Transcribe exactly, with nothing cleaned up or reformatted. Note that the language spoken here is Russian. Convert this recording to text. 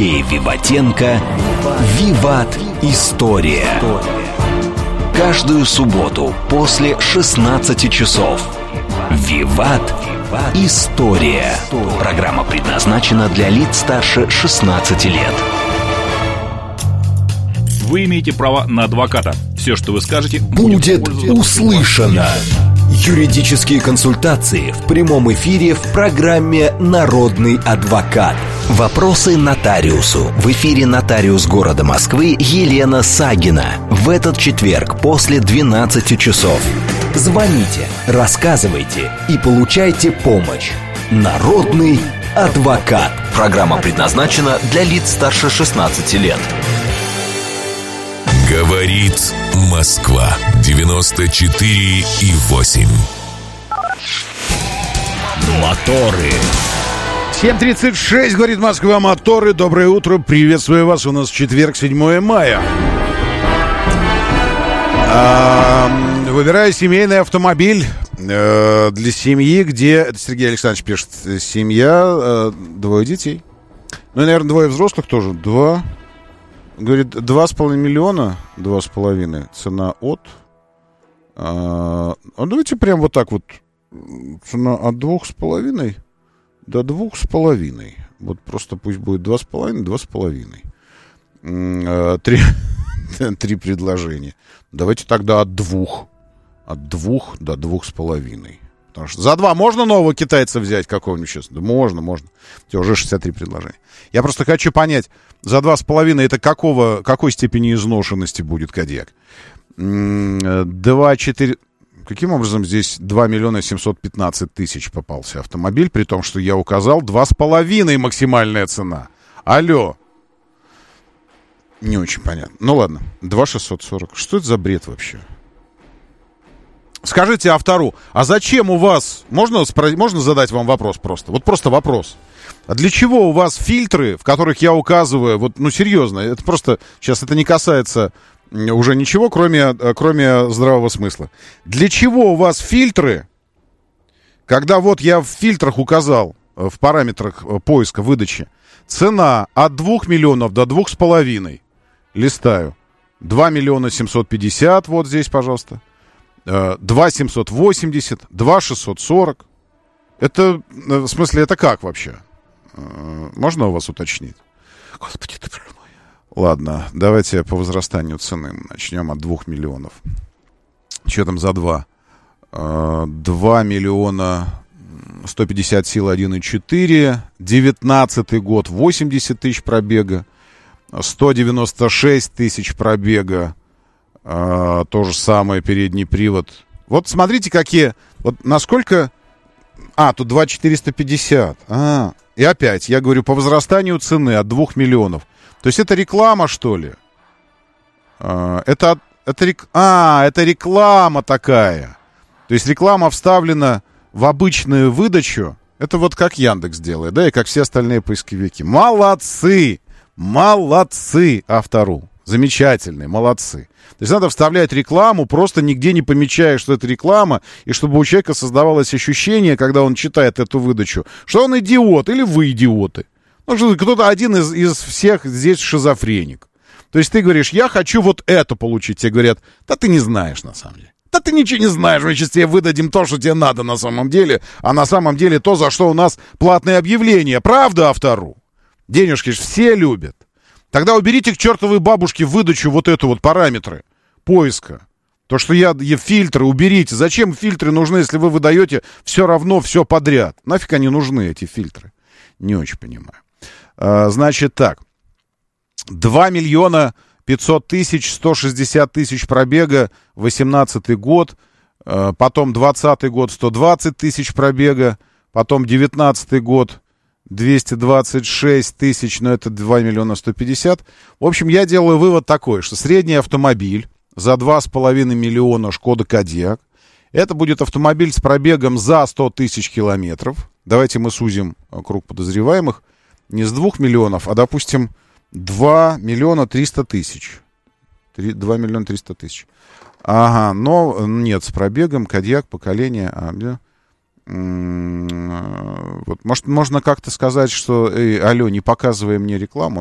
Сергей Виватенко «Виват. История». Каждую субботу после шестнадцати часов. «Виват. История». Программа предназначена для лиц старше шестнадцати лет. Вы имеете право на адвоката. Все, что вы скажете, будет услышано. Юридические консультации в прямом эфире в программе «Народный адвокат». Вопросы нотариусу. В эфире нотариус города Москвы Елена Сагина. В этот четверг после двенадцати часов. Звоните, рассказывайте и получайте помощь. «Народный адвокат». Программа предназначена для лиц старше шестнадцати лет. Говорит Москва. девяносто четыре и восемь. Моторы. семь тридцать шесть, говорит Москва, моторы. Доброе утро, приветствую вас. У нас четверг, седьмое мая. А, выбираю семейный автомобиль э, для семьи, где... Это Сергей Александрович пишет. Семья, э, двое детей. Ну и, наверное, двое взрослых тоже. Два... Говорит, два с половиной миллиона, два с половиной, цена от... А, а давайте прям вот так вот, цена от двух с половиной до двух с половиной. Вот просто пусть будет два с половиной, два с половиной. А, три, три предложения. Давайте тогда от двух, от двух до двух с половиной. Потому что за два можно нового китайца взять какого-нибудь сейчас? Да можно, можно. У тебя уже шестьдесят три предложения. Я просто хочу понять, за два с половиной это какого, какой степени изношенности будет Кодиак? Два, четыре... Каким образом здесь два миллиона семьсот пятнадцать тысяч попался автомобиль, при том, что я указал два с половиной максимальная цена? Алло. Не очень понятно. Ну ладно, два шестьсот сорок. Что это за бред вообще? Скажите автору, а зачем у вас... Можно, спро... Можно задать вам вопрос просто? Вот просто вопрос. А для чего у вас фильтры, в которых я указываю... Вот, ну, серьезно, это просто... Сейчас это не касается уже ничего, кроме, кроме здравого смысла. Для чего у вас фильтры, когда вот я в фильтрах указал, в параметрах поиска, выдачи, цена от двух миллионов до двух с половиной. Листаю. два миллиона семьсот пятьдесят, вот здесь, пожалуйста. два семьсот восемьдесят, два шестьсот сорок. Это, в смысле, это как вообще? Можно у вас уточнить? Господи, ты мой. Ладно, давайте по возрастанию цены начнем от двух миллионов. Что там за два? два миллиона сто пятьдесят сил один и четыре. девятнадцатый год, восемьдесят тысяч пробега. сто девяносто шесть тысяч пробега. А, то же самое, передний привод. Вот смотрите, какие... Вот насколько... А, тут два четыреста пятьдесят. А, и опять, я говорю, по возрастанию цены от двух миллионов. То есть это реклама, что ли? А, это, это, рек... а, это реклама такая. То есть реклама вставлена в обычную выдачу. Это вот как Яндекс делает, да, и как все остальные поисковики. Молодцы! Молодцы, автору. Замечательные, молодцы. То есть надо вставлять рекламу, просто нигде не помечая, что это реклама, и чтобы у человека создавалось ощущение, когда он читает эту выдачу, что он идиот или вы идиоты. Ну, что кто-то один из, из всех здесь шизофреник. То есть ты говоришь, я хочу вот это получить. Тебе говорят, да ты не знаешь на самом деле. Да ты ничего не знаешь, мы сейчас тебе выдадим то, что тебе надо на самом деле, а на самом деле то, за что у нас платное объявление. Правда, автору? Денежки же все любят. Тогда уберите к чертовой бабушке выдачу вот эту вот параметры поиска. То, что я, я фильтры, уберите. Зачем фильтры нужны, если вы выдаете все равно все подряд? Нафиг они нужны, эти фильтры? Не очень понимаю. А, значит так. два миллиона пятьсот тысяч, сто шестьдесят тысяч пробега, восемнадцатый год. А, потом двадцатый год, сто двадцать тысяч пробега. Потом девятнадцатый год, двести двадцать шесть тысяч, но это два миллиона сто пятьдесят. В общем, я делаю вывод такой, что средний автомобиль за два с половиной миллиона Шкода Кодиак, это будет автомобиль с пробегом за сто тысяч километров. Давайте мы сузим круг подозреваемых. Не с двух миллионов, а, допустим, два миллиона триста тысяч. два миллиона триста тысяч. Ага, но нет, с пробегом, Кодиак, поколение... А, да. Вот, может, можно как-то сказать, что, эй, алло, не показывай мне рекламу.